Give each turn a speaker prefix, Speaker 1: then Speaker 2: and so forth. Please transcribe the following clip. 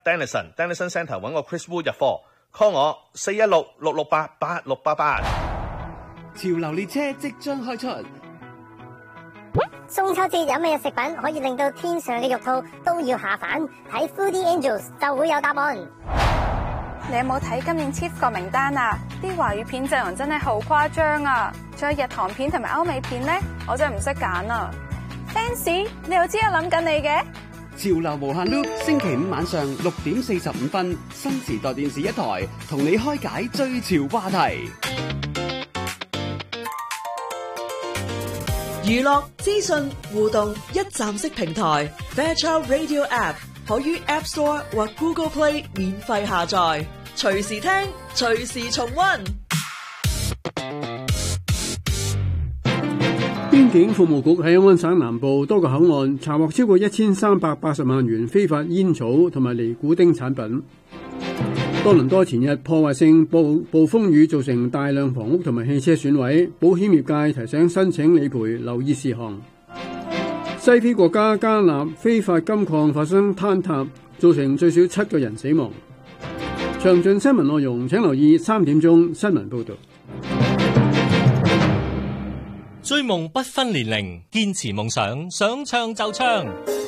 Speaker 1: Denison Centre 揾我 Chris Wood 入貨 ，call 我416-668-8688。
Speaker 2: 潮流列車即將開出，
Speaker 3: 中秋節有咩食品可以令到天上嘅肉兔都要下凡？睇 Foodie Angels 就會有答案。
Speaker 4: 你有冇睇今年 Chief 個名單啊？啲華語片陣容真係好誇張啊！仲有日韓片同埋歐美片呢，我真係唔識揀啊 ！Fancy， 你又知我諗緊你嘅？
Speaker 2: 潮流無限 loop， 星期五晚上6點45分，新時代電視一台，同你開解最潮話題。
Speaker 5: 娛樂資訊互動一站式平台 Fairchild Radio App 可於 App Store 或 Google Play 免費下載，隨時聽，隨時重溫。
Speaker 6: 邊境服務局喺安省南部多個口岸查獲超過1380萬元非法煙草同埋尼古丁產品。多倫多前日破壞性暴風雨造成大量房屋同埋汽車損毀，保險業界提醒申請理賠留意事項。西非國家加納非法金礦發生坍塌，造成最少7個人死亡。詳盡新聞內容請留意3點鐘新聞報導。
Speaker 7: 追夢不分年齡，堅持夢想，想唱就唱。